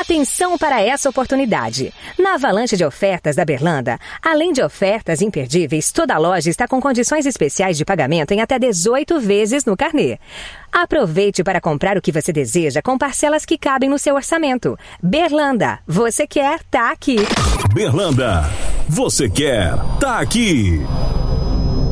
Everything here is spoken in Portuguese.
Atenção para essa oportunidade. Na avalanche de ofertas da Berlanda, além de ofertas imperdíveis, toda a loja está com condições especiais de pagamento em até 18 vezes no carnê. Aproveite para comprar o que você deseja com parcelas que cabem no seu orçamento. Berlanda, você quer, tá aqui. Berlanda, você quer, tá aqui.